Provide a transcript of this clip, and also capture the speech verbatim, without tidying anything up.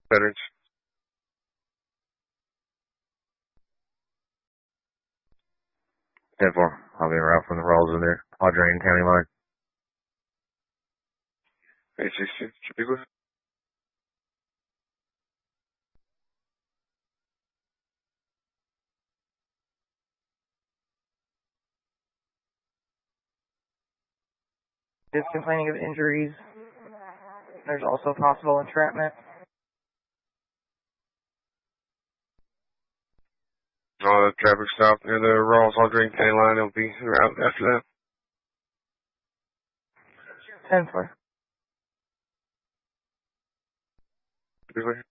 Veterans. ten four. I'll be around from the rolls in there. Audrain County line. eight six two. Should be good. Is complaining of injuries. There's also possible entrapment. Uh, traffic stop near the Rawls Audrain County line. It'll be around after that. ten four. Should be good.